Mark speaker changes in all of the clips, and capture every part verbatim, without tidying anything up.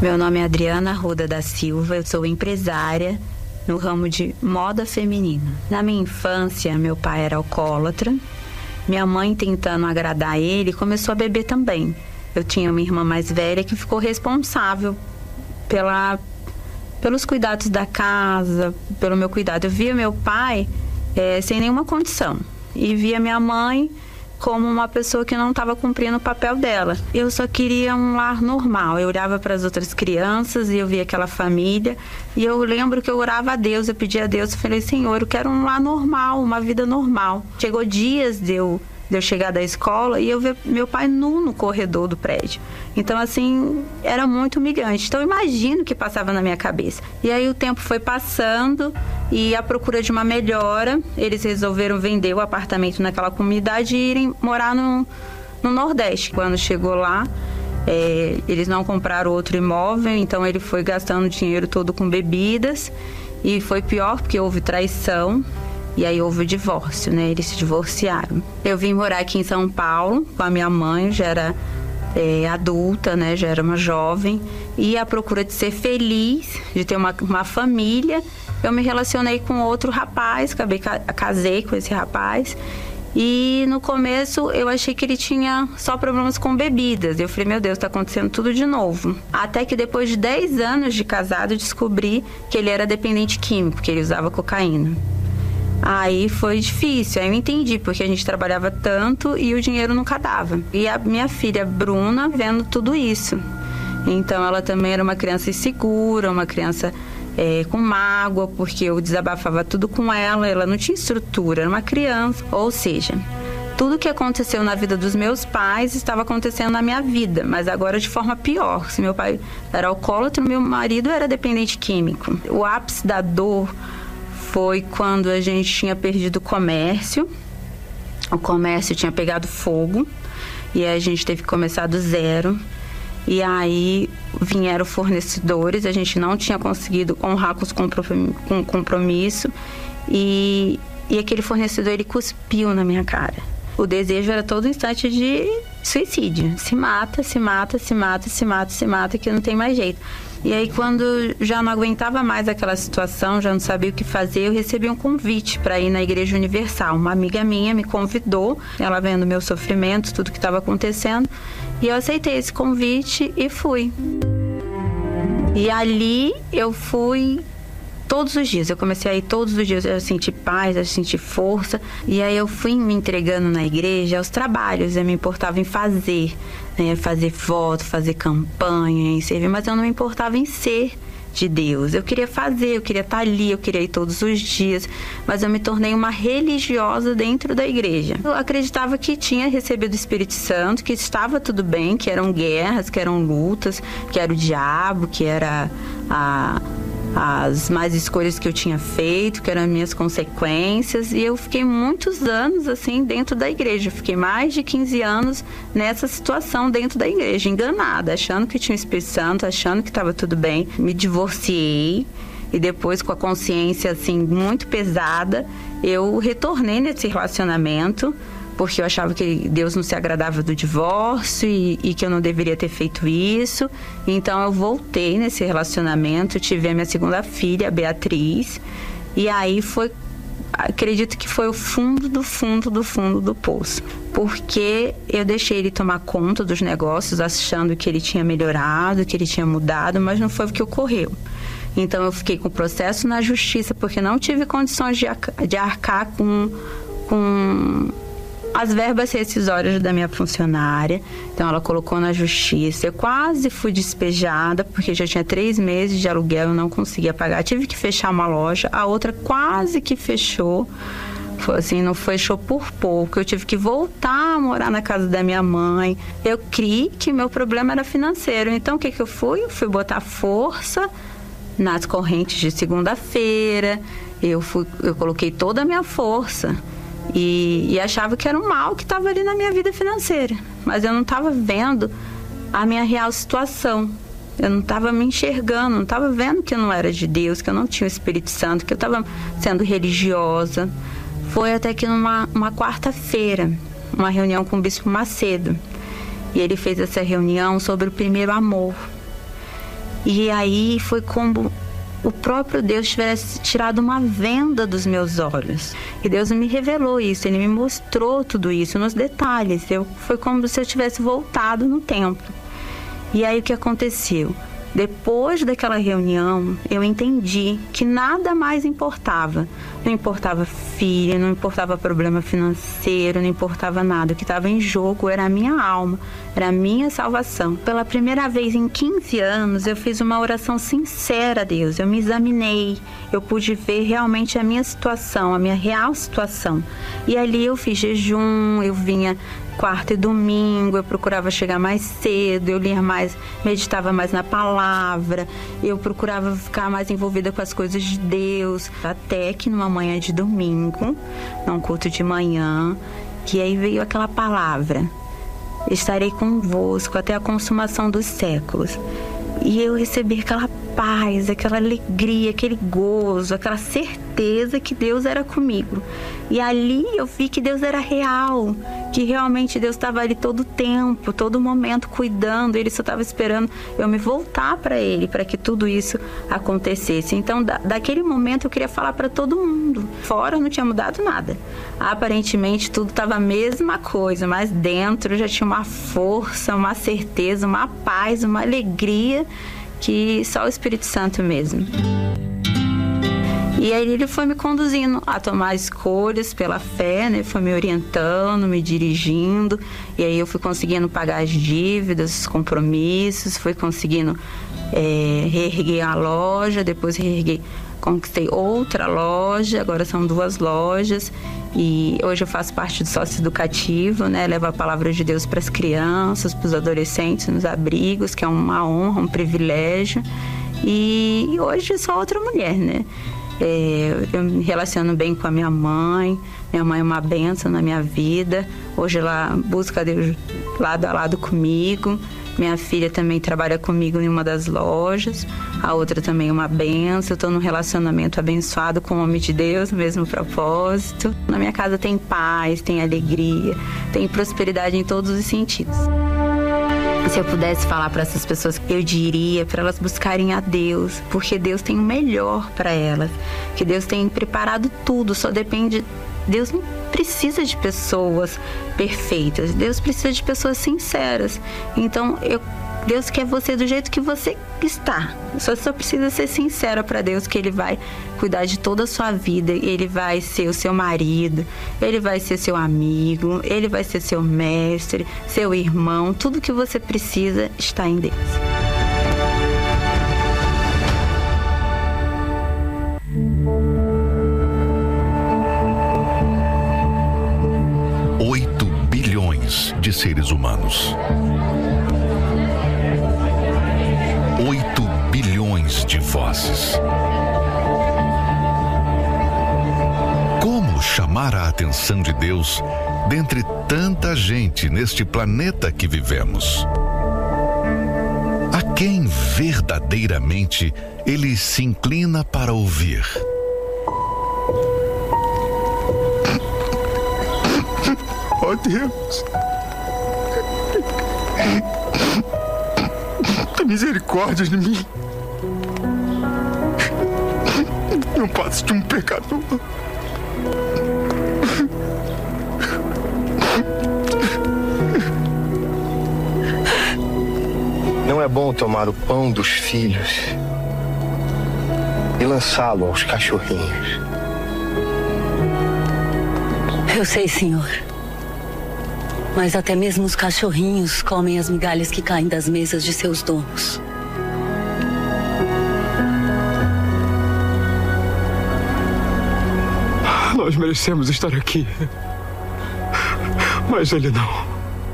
Speaker 1: Meu nome é Adriana Arruda da Silva, eu sou empresária no ramo de moda feminina. Na minha infância, meu pai era alcoólatra, minha mãe, tentando agradar ele, começou a beber também. Eu tinha uma irmã mais velha que ficou responsável pela, pelos cuidados da casa, pelo meu cuidado. Eu via meu pai é, sem nenhuma condição e via minha mãe como uma pessoa que não estava cumprindo o papel dela. Eu só queria um lar normal. Eu olhava para as outras crianças e eu via aquela família. E eu lembro que eu orava a Deus, eu pedia a Deus, eu falei, Senhor, eu quero um lar normal, uma vida normal. Chegou dias de eu, de eu chegar da escola e eu ver meu pai nu no corredor do prédio. Então, assim, era muito humilhante. Então, eu imagino o que passava na minha cabeça. E aí o tempo foi passando e à procura de uma melhora, eles resolveram vender o apartamento naquela comunidade e irem morar no, no Nordeste. Quando chegou lá, é, eles não compraram outro imóvel, então ele foi gastando o dinheiro todo com bebidas e foi pior porque houve traição. E aí houve o divórcio, né? Eles se divorciaram. Eu vim morar aqui em São Paulo com a minha mãe, já era é, adulta, né? Já era uma jovem. E à procura de ser feliz, de ter uma, uma família, eu me relacionei com outro rapaz, acabei casei com esse rapaz. E no começo eu achei que ele tinha só problemas com bebidas. Eu falei, meu Deus, tá acontecendo tudo de novo. Até que depois de dez anos de casado, eu descobri que ele era dependente químico, que ele usava cocaína. Aí foi difícil, aí eu entendi, porque a gente trabalhava tanto e o dinheiro nunca dava. E a minha filha Bruna vendo tudo isso. Então ela também era uma criança insegura, uma criança é, com mágoa, porque eu desabafava tudo com ela, ela não tinha estrutura, era uma criança. Ou seja, tudo que aconteceu na vida dos meus pais estava acontecendo na minha vida, mas agora de forma pior. Se meu pai era alcoólatra, meu marido era dependente químico. O ápice da dor foi quando a gente tinha perdido o comércio, o comércio tinha pegado fogo e a gente teve que começar do zero. E aí vieram fornecedores, a gente não tinha conseguido honrar com o compromisso e, e aquele fornecedor, ele cuspiu na minha cara. O desejo era todo instante de suicídio, se mata, se mata, se mata, se mata, se mata, que não tem mais jeito. E aí, quando já não aguentava mais aquela situação, já não sabia o que fazer, eu recebi um convite para ir na Igreja Universal. Uma amiga minha me convidou, ela vendo meu sofrimento, tudo que estava acontecendo, e eu aceitei esse convite e fui. E ali eu fui todos os dias, eu comecei a ir todos os dias, eu senti paz, eu senti força, e aí eu fui me entregando na igreja aos trabalhos, eu me importava em fazer, né, fazer voto, fazer campanha, em servir, mas eu não me importava em ser de Deus. Eu queria fazer, eu queria estar ali, eu queria ir todos os dias, mas eu me tornei uma religiosa dentro da igreja. Eu acreditava que tinha recebido o Espírito Santo, que estava tudo bem, que eram guerras, que eram lutas, que era o diabo, que era a... as más escolhas que eu tinha feito, que eram as minhas consequências, e eu fiquei muitos anos assim dentro da igreja, fiquei mais de quinze anos nessa situação dentro da igreja, enganada, achando que tinha o Espírito Santo, achando que estava tudo bem. Me divorciei e depois, com a consciência assim muito pesada, eu retornei nesse relacionamento, porque eu achava que Deus não se agradava do divórcio e, e que eu não deveria ter feito isso. Então eu voltei nesse relacionamento, tive a minha segunda filha, a Beatriz, e aí foi, acredito que foi o fundo do fundo do fundo do poço, porque eu deixei ele tomar conta dos negócios, achando que ele tinha melhorado, que ele tinha mudado, mas não foi o que ocorreu. Então eu fiquei com o processo na justiça, porque não tive condições de, de arcar com... com as verbas rescisórias da minha funcionária. Então ela colocou na justiça. Eu quase fui despejada, porque já tinha três meses de aluguel, eu não conseguia pagar, tive que fechar uma loja, a outra quase que fechou. Foi assim, não fechou por pouco, eu tive que voltar a morar na casa da minha mãe. Eu criei que meu problema era financeiro, então o que que eu fui? Eu fui botar força nas correntes de segunda-feira, eu, fui, eu coloquei toda a minha força. E, e achava que era um mal que estava ali na minha vida financeira, mas eu não estava vendo a minha real situação, eu não estava me enxergando, não estava vendo que eu não era de Deus, que eu não tinha o Espírito Santo, que eu estava sendo religiosa. Foi até que numa uma quarta-feira, uma reunião com o Bispo Macedo, e ele fez essa reunião sobre o primeiro amor. E aí foi como o próprio Deus tivesse tirado uma venda dos meus olhos. E Deus me revelou isso, Ele me mostrou tudo isso nos detalhes. Eu, foi como se eu tivesse voltado no templo. E aí o que aconteceu? Depois daquela reunião, eu entendi que nada mais importava. Não importava filho, não importava problema financeiro, não importava nada. O que estava em jogo era a minha alma, era a minha salvação. Pela primeira vez em quinze anos, eu fiz uma oração sincera a Deus. Eu me examinei, eu pude ver realmente a minha situação, a minha real situação. E ali eu fiz jejum, eu vinha quarta e domingo, eu procurava chegar mais cedo, eu lia mais, meditava mais na palavra, eu procurava ficar mais envolvida com as coisas de Deus, até que numa manhã de domingo, num culto de manhã, que aí veio aquela palavra: estarei convosco até a consumação dos séculos. E eu recebi aquela paz, aquela alegria, aquele gozo, aquela certeza que Deus era comigo. E ali eu vi que Deus era real, que realmente Deus estava ali todo o tempo, todo momento cuidando. Ele só estava esperando eu me voltar para Ele, para que tudo isso acontecesse. Então, da, daquele momento eu queria falar para todo mundo. Fora não tinha mudado nada. Aparentemente tudo estava a mesma coisa, mas dentro já tinha uma força, uma certeza, uma paz, uma alegria que só o Espírito Santo mesmo. E aí ele foi me conduzindo a tomar escolhas pela fé, né? Foi me orientando, me dirigindo. E aí eu fui conseguindo pagar as dívidas, os compromissos, fui conseguindo é, reerguer a loja, depois reerguei, conquistei outra loja, agora são duas lojas. E hoje eu faço parte do sócio educativo, né? Levo a palavra de Deus para as crianças, para os adolescentes, nos abrigos, que é uma honra, um privilégio. E, e hoje eu sou outra mulher, né? É, eu me relaciono bem com a minha mãe. Minha mãe é uma bênção na minha vida. Hoje ela busca Deus lado a lado comigo. Minha filha também trabalha comigo em uma das lojas. A outra também é uma bênção. Eu estou num relacionamento abençoado com o homem de Deus, no mesmo propósito. Na minha casa tem paz, tem alegria, tem prosperidade em todos os sentidos. Se eu pudesse falar para essas pessoas, eu diria para elas buscarem a Deus, porque Deus tem o melhor para elas, que Deus tem preparado tudo, só depende. Deus não precisa de pessoas perfeitas, Deus precisa de pessoas sinceras. Então, eu, Deus quer você do jeito que você está. Você só precisa ser sincera para Deus, que Ele vai cuidar de toda a sua vida. Ele vai ser o seu marido, Ele vai ser seu amigo, Ele vai ser seu mestre, seu irmão. Tudo que você precisa está em Deus.
Speaker 2: Oito bilhões de seres humanos. Oito bilhões de vozes. Como chamar a atenção de Deus dentre tanta gente neste planeta que vivemos? A quem verdadeiramente Ele se inclina para ouvir?
Speaker 3: Oh Deus, tem misericórdia de mim. Não passo de um pecador.
Speaker 4: Não é bom tomar o pão dos filhos e lançá-lo aos cachorrinhos.
Speaker 5: Eu sei, Senhor. Mas até mesmo os cachorrinhos comem as migalhas que caem das mesas de seus donos.
Speaker 3: Nós merecemos estar aqui, mas ele não.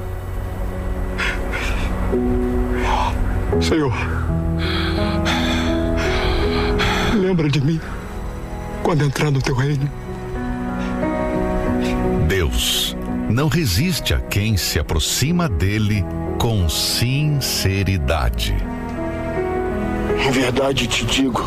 Speaker 3: Senhor, lembra de mim quando entrar no teu reino.
Speaker 2: Deus não resiste a quem se aproxima dele com sinceridade.
Speaker 4: Em verdade te digo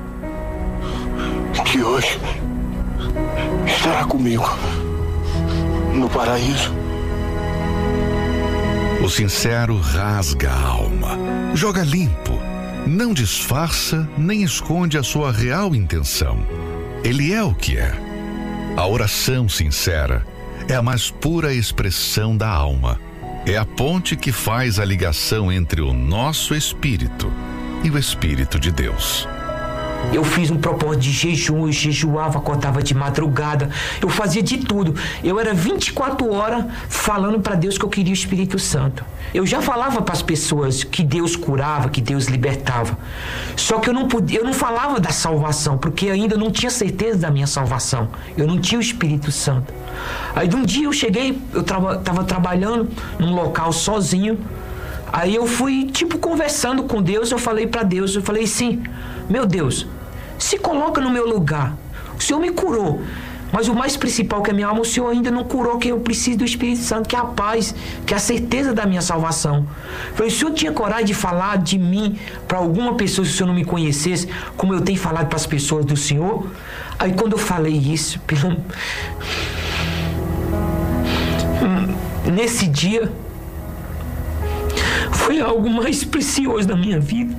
Speaker 4: que hoje estará comigo no paraíso.
Speaker 2: O sincero rasga a alma, joga limpo Não disfarça nem esconde a sua real intenção. Ele é o que é. A oração sincera é a mais pura expressão da alma. É a ponte que faz a ligação entre o nosso espírito e o Espírito de Deus.
Speaker 6: Eu fiz um propósito de jejum, eu jejuava, acordava de madrugada, eu fazia de tudo. Eu era vinte e quatro horas falando para Deus que eu queria o Espírito Santo. Eu já falava para as pessoas que Deus curava, que Deus libertava. Só que eu não podia, eu não falava da salvação, porque ainda não tinha certeza da minha salvação. Eu não tinha o Espírito Santo. Aí de um dia eu cheguei, eu estava tra- trabalhando num local sozinho. Aí eu fui, tipo, conversando com Deus, eu falei para Deus, eu falei assim, meu Deus, se coloca no meu lugar, o Senhor me curou, mas o mais principal que é a minha alma, o Senhor ainda não curou, que eu preciso do Espírito Santo, que é a paz, que é a certeza da minha salvação. Eu falei, o Senhor tinha coragem de falar de mim para alguma pessoa, se o Senhor não me conhecesse, como eu tenho falado para as pessoas do Senhor? Aí quando eu falei isso, pelo... nesse dia, foi algo mais precioso da minha vida.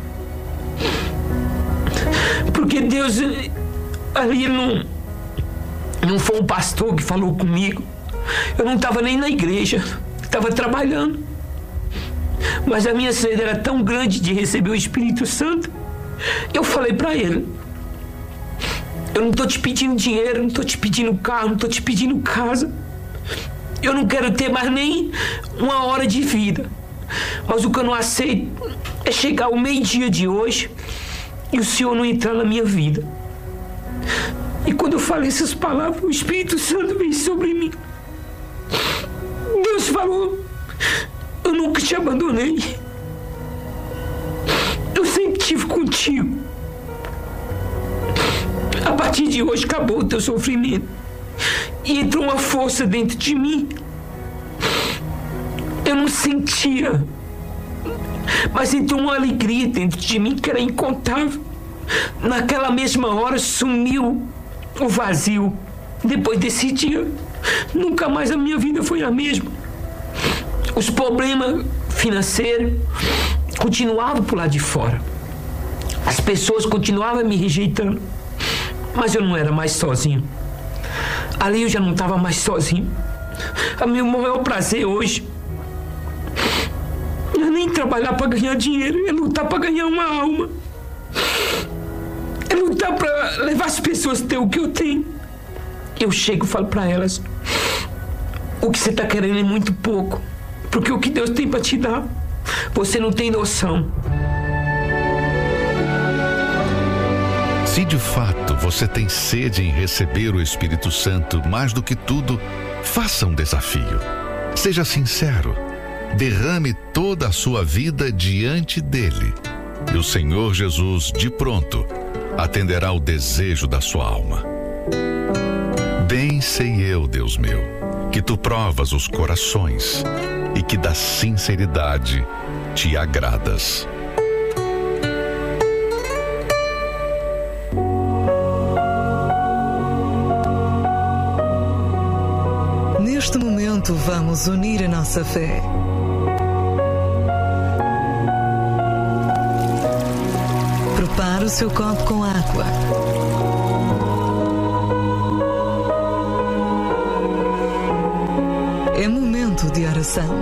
Speaker 6: Porque Deus, ali não, não foi um pastor que falou comigo. Eu não estava nem na igreja, estava trabalhando. Mas a minha sede era tão grande de receber o Espírito Santo, eu falei para ele, eu não estou te pedindo dinheiro, não estou te pedindo carro, não estou te pedindo casa. Eu não quero ter mais nem uma hora de vida. Mas o que eu não aceito é chegar ao meio-dia de hoje e o Senhor não entrar na minha vida. E quando eu falei essas palavras, o Espírito Santo veio sobre mim. Deus falou, eu nunca te abandonei. Eu sempre estive contigo. A partir de hoje acabou o teu sofrimento. E entrou uma força dentro de mim. Eu não sentia, mas entrou uma alegria dentro de mim que era incontável. Naquela mesma hora sumiu o vazio. Depois desse dia, nunca mais a minha vida foi a mesma. Os problemas financeiros continuavam por lá de fora. As pessoas continuavam me rejeitando, mas eu não era mais sozinho. Ali eu já não estava mais sozinho. O meu maior prazer hoje não é nem trabalhar para ganhar dinheiro, é lutar para ganhar uma alma. É lutar para levar as pessoas a ter o que eu tenho. Eu chego e falo para elas, o que você está querendo é muito pouco, porque o que Deus tem para te dar, você não tem noção.
Speaker 2: Se de fato você tem sede em receber o Espírito Santo mais do que tudo, faça um desafio. Seja sincero. Derrame toda a sua vida diante dele. E o Senhor Jesus, de pronto, atenderá o desejo da sua alma. Bem sei eu, Deus meu, que tu provas os corações e que da sinceridade te agradas.
Speaker 7: Neste momento vamos unir a nossa fé. Prepare o seu copo com água. É momento de oração.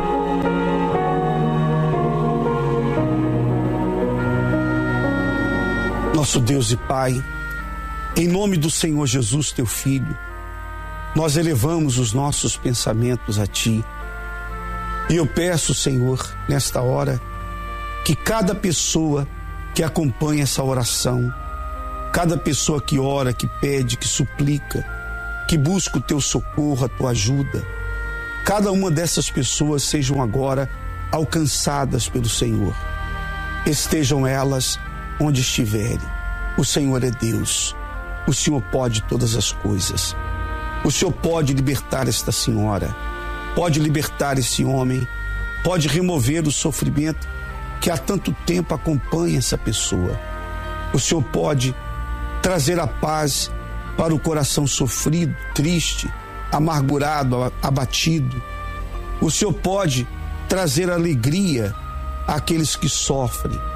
Speaker 8: Nosso Deus e Pai, em nome do Senhor Jesus, teu Filho, nós elevamos os nossos pensamentos a Ti. E eu peço, Senhor, nesta hora, que cada pessoa que acompanha essa oração, cada pessoa que ora, que pede, que suplica, que busca o Teu socorro, a Tua ajuda, cada uma dessas pessoas sejam agora alcançadas pelo Senhor. Estejam elas onde estiverem. O Senhor é Deus. O Senhor pode todas as coisas. O Senhor pode libertar esta senhora, pode libertar esse homem, pode remover o sofrimento que há tanto tempo acompanha essa pessoa. O Senhor pode trazer a paz para o coração sofrido, triste, amargurado, abatido. O Senhor pode trazer alegria àqueles que sofrem.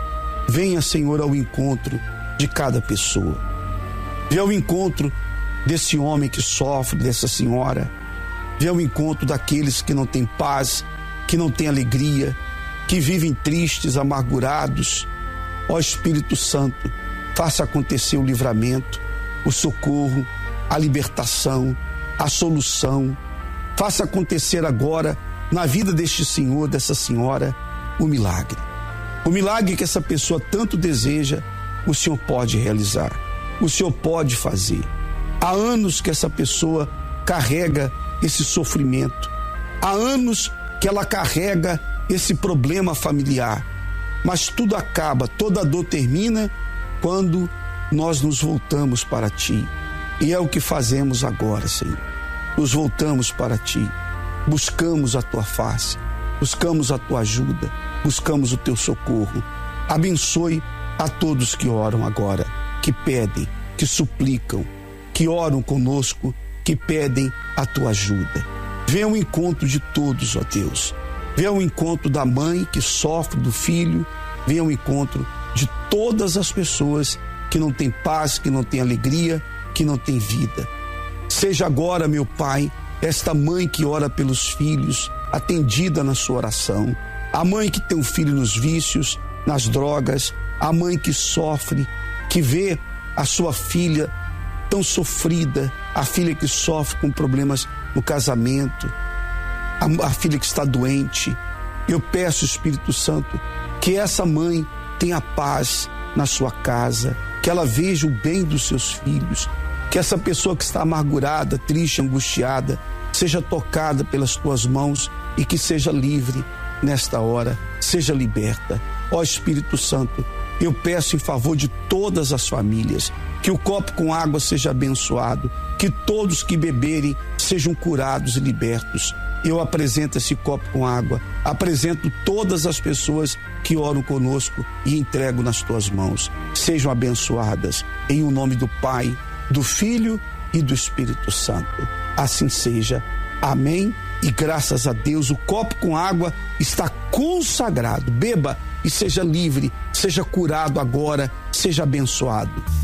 Speaker 8: Venha, Senhor, ao encontro de cada pessoa. Venha ao encontro desse homem que sofre, dessa senhora. Venha ao encontro daqueles que não têm paz, que não têm alegria, que vivem tristes, amargurados. Ó Espírito Santo, faça acontecer o livramento, o socorro, a libertação, a solução. Faça acontecer agora, na vida deste senhor, dessa senhora, o milagre. O milagre que essa pessoa tanto deseja, o Senhor pode realizar. O Senhor pode fazer. Há anos que essa pessoa carrega esse sofrimento. Há anos que ela carrega esse problema familiar. Mas tudo acaba, toda dor termina quando nós nos voltamos para Ti. E é o que fazemos agora, Senhor. Nos voltamos para Ti. Buscamos a Tua face. Buscamos a Tua ajuda. Buscamos o Teu socorro. Abençoe a todos que oram agora, que pedem, que suplicam, que oram conosco, que pedem a Tua ajuda. Venha ao encontro de todos, ó Deus. Venha ao encontro da mãe que sofre do filho. Venha ao encontro de todas as pessoas que não têm paz, que não têm alegria, que não têm vida. Seja agora, meu Pai, esta mãe que ora pelos filhos, atendida na sua oração. A mãe que tem um filho nos vícios, nas drogas. A mãe que sofre, que vê a sua filha tão sofrida. A filha que sofre com problemas no casamento. A, a filha que está doente. Eu peço, Espírito Santo, que essa mãe tenha paz na sua casa, que ela veja o bem dos seus filhos, que essa pessoa que está amargurada, triste, angustiada, seja tocada pelas tuas mãos e que seja livre nesta hora, seja liberta. Ó Espírito Santo, eu peço em favor de todas as famílias, que o copo com água seja abençoado, que todos que beberem sejam curados e libertos. Eu apresento esse copo com água, apresento todas as pessoas que oram conosco e entrego nas tuas mãos. Sejam abençoadas em o nome do Pai, do Filho e do Espírito Santo. Assim seja. Amém. E graças a Deus, o copo com água está consagrado. Beba e seja livre, seja curado agora, seja abençoado.